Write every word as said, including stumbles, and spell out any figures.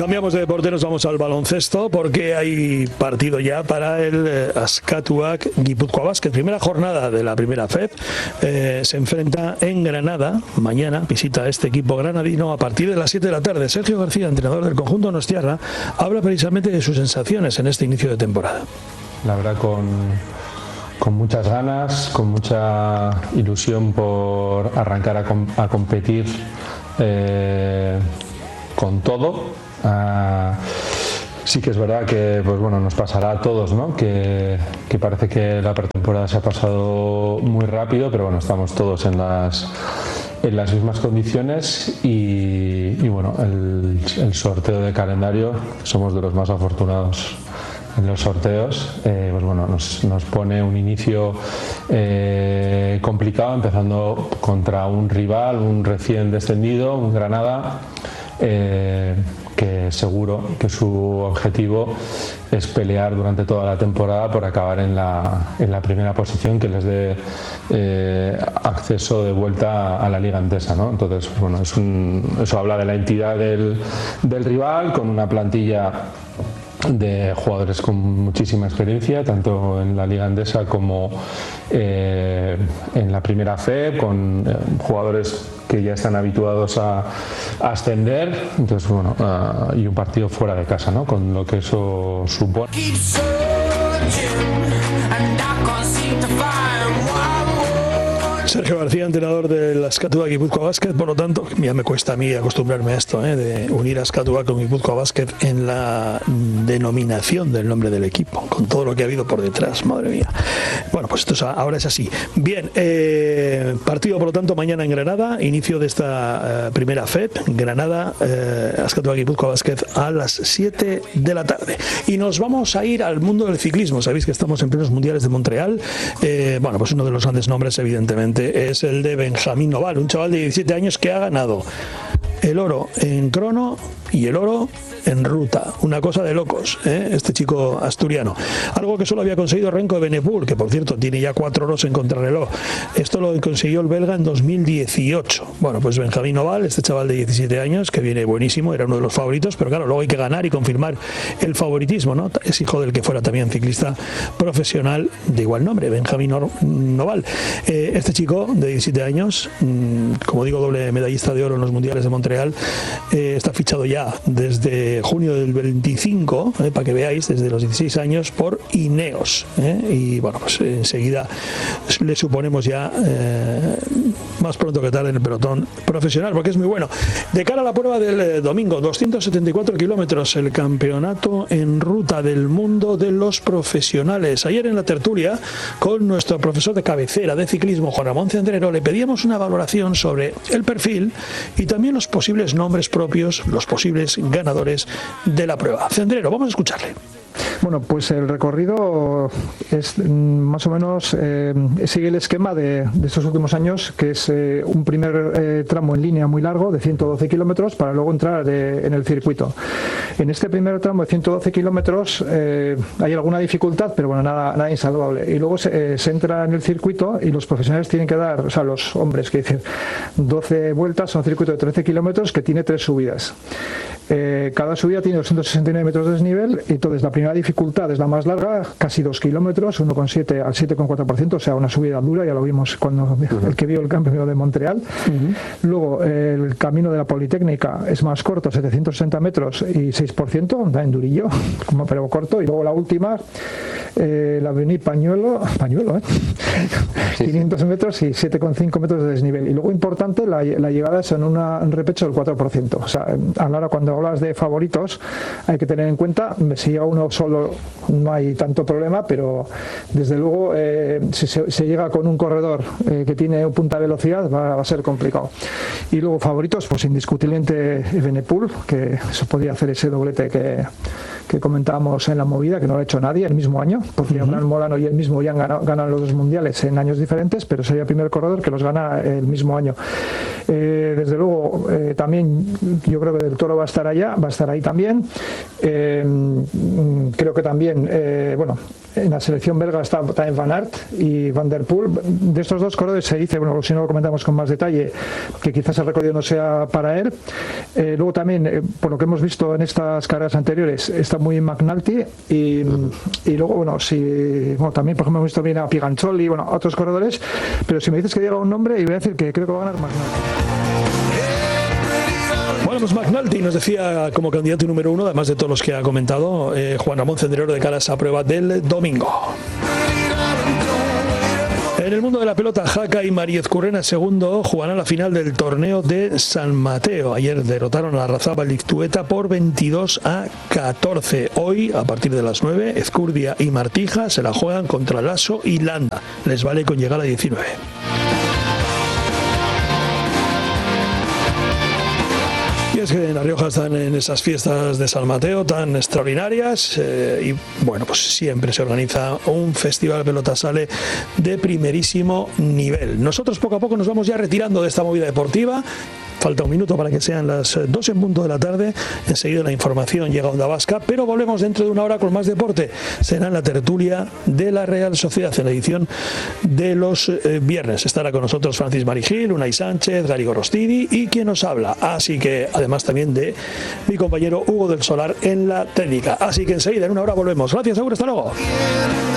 cambiamos de deporte, nos vamos al baloncesto porque hay partido ya para el eh, Askatuak Gipuzkoa Basket. Primera jornada de la primera F E P. Eh, se enfrenta en Granada. Mañana visita a este equipo granadino a partir de las siete de la tarde. Sergio García, entrenador del conjunto donostiarra, habla precisamente de sus sensaciones en este inicio de temporada. La verdad, con, con muchas ganas, con mucha ilusión por arrancar a, com, a competir eh, con todo. Uh, sí que es verdad que pues bueno, nos pasará a todos, ¿no? que, que parece que la pretemporada se ha pasado muy rápido, pero bueno, estamos todos en las, en las mismas condiciones y, y bueno, el, el sorteo de calendario, somos de los más afortunados en los sorteos, eh, pues bueno, nos, nos pone un inicio eh, complicado, empezando contra un rival, un recién descendido, un Granada, eh, que seguro que su objetivo es pelear durante toda la temporada por acabar en la, en la primera posición que les dé eh, acceso de vuelta a, a la Liga Endesa, ¿no? Entonces, pues bueno, es un, eso habla de la entidad del, del rival, con una plantilla de jugadores con muchísima experiencia, tanto en la Liga Endesa como eh, en la primera F E P, con eh, jugadores que ya están habituados a, a ascender. Entonces, bueno, uh, y un partido fuera de casa, ¿no? Con lo que eso supone. Sergio García, entrenador del Askatuak Gipuzkoa Basket, por lo tanto, ya me cuesta a mí acostumbrarme a esto, ¿eh? de unir Askatuak con Gipuzkoa Basket en la denominación del nombre del equipo, con todo lo que ha habido por detrás, madre mía. Bueno, pues esto es, ahora es así. Bien, eh, partido por lo tanto mañana en Granada, inicio de esta eh, primera F E P, Granada, eh, Askatuak Gipuzkoa Basket a las siete de la tarde. Y nos vamos a ir al mundo del ciclismo. Sabéis que estamos en plenos mundiales de Montreal. Eh, bueno, pues uno de los grandes nombres, evidentemente, es el de Benjamín Noval, un chaval de diecisiete años que ha ganado el oro en crono y el oro en ruta, una cosa de locos, ¿eh? Este chico asturiano, algo que solo había conseguido Renko Evenepoel, que por cierto tiene ya cuatro oros en contrarreloj. Esto lo consiguió el belga en dos mil dieciocho. Bueno, pues Benjamín Noval, este chaval de diecisiete años que viene buenísimo, era uno de los favoritos, pero claro, luego hay que ganar y confirmar el favoritismo, ¿no? Es hijo del que fuera también ciclista profesional de igual nombre, Benjamín Noval. Eh, este chico de diecisiete años, mmm, como digo, doble medallista de oro en los mundiales de Montreal, eh, está fichado ya desde junio del veinticinco, eh, para que veáis, desde los dieciséis años por Ineos, eh, y bueno, pues enseguida le suponemos ya eh, más pronto que tarde en el pelotón profesional, porque es muy bueno. De cara a la prueba del eh, domingo, doscientos setenta y cuatro kilómetros, el campeonato en ruta del mundo de los profesionales. Ayer en la tertulia con nuestro profesor de cabecera de ciclismo, Juan Ramón Cendrero, le pedíamos una valoración sobre el perfil y también los posibles nombres propios, los posibles ganadores de la prueba. Cendrero, vamos a escucharle. Bueno, pues el recorrido es más o menos, eh, sigue el esquema de, de estos últimos años, que es eh, un primer eh, tramo en línea muy largo de ciento doce kilómetros para luego entrar de, en el circuito. En este primer tramo de ciento doce kilómetros eh, hay alguna dificultad, pero bueno, nada, nada insalvable. Y luego se, eh, se entra en el circuito y los profesionales tienen que dar, o sea, los hombres, que dicen doce vueltas a un circuito de trece kilómetros que tiene tres subidas. Eh, cada subida tiene doscientos sesenta y nueve metros de desnivel, y entonces la primera dificultad es la más larga, casi dos kilómetros, uno coma siete al siete coma cuatro por ciento, o sea, una subida dura, ya lo vimos cuando uh-huh. el que vio el campeonato de Montreal. Uh-huh. Luego eh, el camino de la Politécnica es más corto, setecientos sesenta metros y seis por ciento, también durillo, como, pero corto. Y luego la última, eh, la Avenida Pañuelo, Pañuelo ¿eh? sí, quinientos metros y siete coma cinco metros de desnivel. Y luego importante, la, la llegada es en una, un repecho del cuatro por ciento. O sea, a la hora cuando hablas de favoritos hay que tener en cuenta, si a uno solo no hay tanto problema, pero desde luego eh, si se, se llega con un corredor eh, que tiene punta velocidad va, va a ser complicado. Y luego favoritos, pues indiscutiblemente Evenepoel, que se podría hacer ese doblete que, que comentábamos en la movida, que no lo ha hecho nadie el mismo año, porque uh-huh. Abraham Molano y él mismo ya han ganado, ganan los dos mundiales en años diferentes, pero sería el primer corredor que los gana el mismo año. Eh, desde luego, eh, también yo creo que Del Toro va a estar allá, va a estar ahí también. Eh, creo que también, eh, bueno, en la selección belga está también Van Aert y Van der Poel. De estos dos corredores se dice, bueno, si no lo comentamos con más detalle, que quizás el recorrido no sea para él. Eh, luego también, eh, por lo que hemos visto en estas carreras anteriores, está muy McNulty y, y luego, bueno, si, bueno, también, por ejemplo, hemos visto bien a Pigancholi y, bueno, a otros corredores, pero si me dices que diga un nombre, y voy a decir que creo que va a ganar McNulty. Bueno, pues McNulty nos decía como candidato número uno, además de todos los que ha comentado, eh, Juan Ramón Cendrero, de cara a esa prueba del domingo. En el mundo de la pelota, Jaca y María Ezcurrena segundo jugarán la final del torneo de San Mateo. Ayer derrotaron a la Razabal Ictueta por veintidós a catorce. Hoy, a partir de las nueve, Ezcurdia y Martija se la juegan contra Lasso y Landa. Les vale con llegar a diecinueve. Y es que en La Rioja están en esas fiestas de San Mateo tan extraordinarias eh, y bueno, pues siempre se organiza un festival de pelota sale de primerísimo nivel. Nosotros poco a poco nos vamos ya retirando de esta movida deportiva. Falta un minuto para que sean las dos en punto de la tarde. Enseguida la información llega a Onda Vasca, pero volvemos dentro de una hora con más deporte. Será en la tertulia de la Real Sociedad, en la edición de los eh, viernes. Estará con nosotros Francis Marigil, Unai Sánchez, Gary Gorostidi y quien nos habla. Así que, además también de mi compañero Hugo del Solar en la técnica. Así que enseguida, en una hora, volvemos. Gracias, Agur, hasta luego.